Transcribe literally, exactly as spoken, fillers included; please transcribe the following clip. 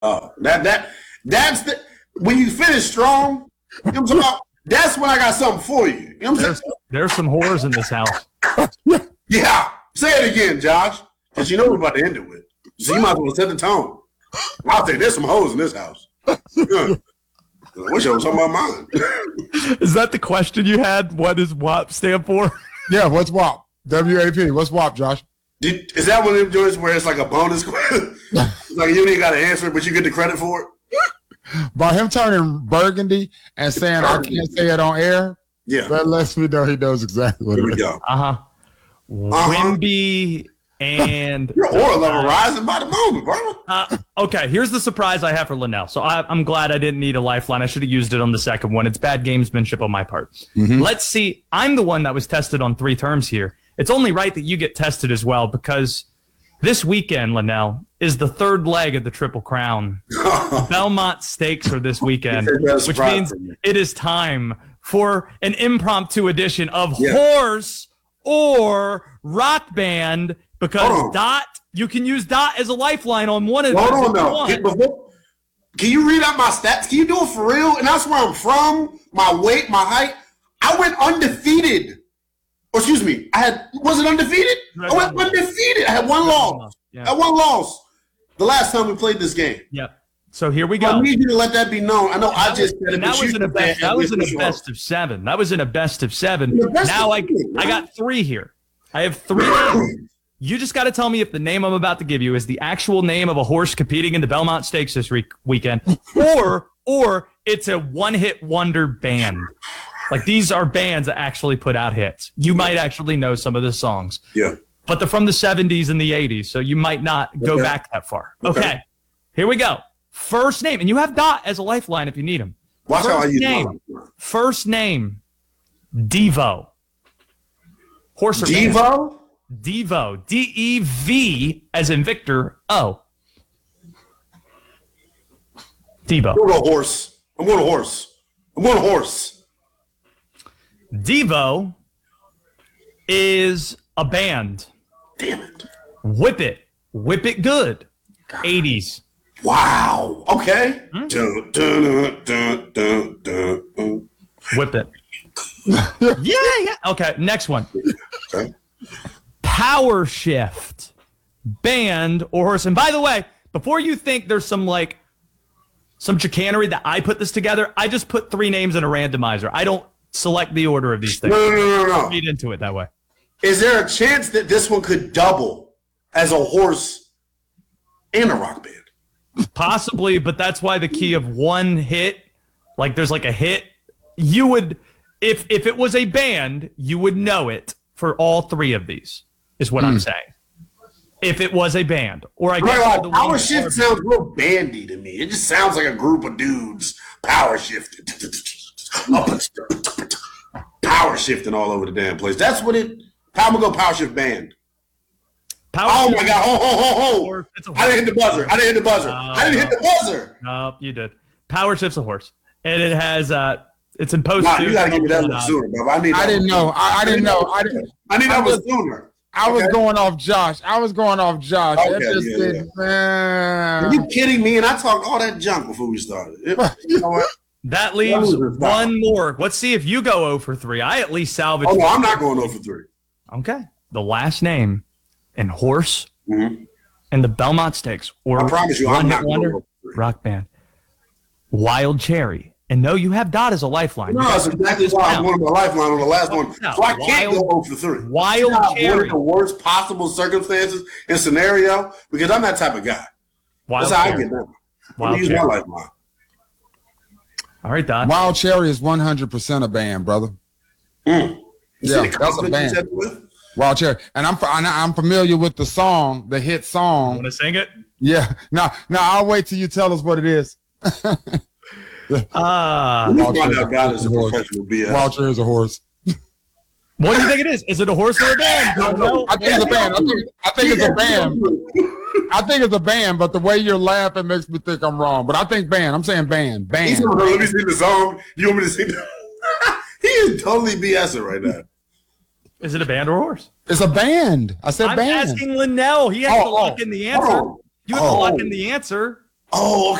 Oh, that that that's the when you finish strong. You know what I'm talking about? That's when I got something for you. You know what I'm there's, saying? there's some whores in this house. Yeah. Say it again, Josh, because you know we're about to end it with. So you might as well set the tone. I'll say there's some hoes in this house. Yeah. I wish I was talking about mine. Is that the question you had? What does W A P stand for? Yeah, what's W A P? W A P. What's W A P, Josh? Did, is that one of them joints where it's like a bonus question? It's like you ain't got to answer it, but you get the credit for it? By him turning burgundy and saying burgundy. I can't say it on air, yeah, that lets me know he knows exactly what Here it we is. go. Uh-huh. uh-huh. Wimby and... Your aura level rising by the moment, bro. Uh, okay, here's the surprise I have for Linnell. So I, I'm glad I didn't need a lifeline. I should have used it on the second one. It's bad gamesmanship on my part. Mm-hmm. Let's see. I'm the one that was tested on three terms here. It's only right that you get tested as well because this weekend, Linnell, is the third leg of the Triple Crown. Belmont Stakes are this weekend, which means it is time for an impromptu edition of yeah. Horse or Rock Band because Dot, you can use Dot as a lifeline on one of those. Hold on, no. Can you read out my stats? Can you do it for real? And that's where I'm from, my weight, my height. I went undefeated. Or excuse me, I had was it undefeated? I went undefeated. I had one loss. Yeah. I had one loss the last time we played this game. Yep. So here we go. I need you to let that be known. I know I just said it. That was in a best. That was in a best of seven. That was in a best of seven. Now I I got three here. I have three names. You just got to tell me if the name I'm about to give you is the actual name of a horse competing in the Belmont Stakes this week, weekend, or or it's a one-hit wonder band. Like, these are bands that actually put out hits. You might actually know some of the songs. Yeah. But they're from the seventies and the eighties, so you might not go okay. back that far. Okay. okay. Here we go. First name. And you have Dot as a lifeline if you need him. Watch First how I use name. First name. Devo. Horse or Devo? band? Devo. D E V as in Victor O. Devo. I'm going to horse. I'm going to horse. I'm going to horse. Devo is a band. Damn it. Whip It. Whip It Good. God. eighties. Wow. Okay. Hmm? Dun, dun, dun, dun, dun, dun. Whip It. yeah, yeah. Okay, next one. Okay. Power Shift. Band or horse. And by the way, before you think there's some like some chicanery that I put this together, I just put three names in a randomizer. I don't select the order of these things. No, no, no, no, no. Read into it that way. Is there a chance that this one could double as a horse and a rock band? Possibly, but that's why the key of one hit, like there's like a hit, you would, if if it was a band, you would know it for all three of these, is what mm. I'm saying. If it was a band. Or I guess right, the Power Shift sounds real bandy to me. It just sounds like a group of dudes power shifting. Power shifting all over the damn place. That's what it. I'm gonna go Power Shift Band. Power oh shift my God! Ho ho ho ho! I didn't hit the buzzer. I didn't hit the buzzer. Uh, I didn't hit the buzzer. No, you did. Power Shift's a horse, and it has uh, it's in post. Nah, you gotta give me that one sooner, bro. I need. I didn't know. I, I didn't know. I didn't. I need that one sooner. I was okay. going off Josh. I was going off Josh. Okay, just yeah, did, yeah. Man. Are you kidding me? And I talked all that junk before we started. You know what? That leaves one more. Let's see if you go zero for three. I at least salvage. Oh, no, I'm not going zero for three. Okay. The last name and horse mm-hmm. and the Belmont Stakes. Or I promise you, I'm not going to rock band. Wild Cherry. And no, you have Dot as a lifeline. No, that's exactly why I'm going to my lifeline on the last one. So I can't go zero for three. Wild Cherry. One of the worst possible circumstances and scenario because I'm that type of guy. Wild that's how Cherry. I get down. Wild I use Cherry. my lifeline. All right, Dot. Wild Cherry is one hundred percent a band, brother. Mm. Yeah, that's a band. Wild Cherry. And I'm I'm familiar with the song, the hit song. You want to sing it? Yeah. Now, now I'll wait till you tell us what it is. Ah, uh, Wild Cherry is a professional B S. Wild Cherry is a horse. What do you think it is? Is it a horse or a band? I, know. I think it's a band. I think, I think it's a band. I think it's a band, but the way you're laughing makes me think I'm wrong. But I think band. I'm saying band. Band. Let me see the song. You want me to see the He is totally BSing right now. Is it a band or a horse? It's a band. I said I'm band. I'm asking Linnell. He has oh, to lock oh, in the answer. Oh, you have oh, to lock in the answer. Oh,